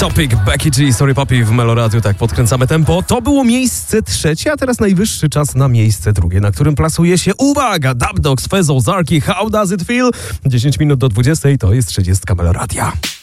Topic, Becky G, Sorry Papi w Meloradiu, tak podkręcamy tempo. To było miejsce trzecie, a teraz najwyższy czas na miejsce drugie, na którym plasuje się, uwaga, Dub Dogs, Fezo, Zarki, How Does It Feel? 10 minut do 20, to jest 30 Meloradia.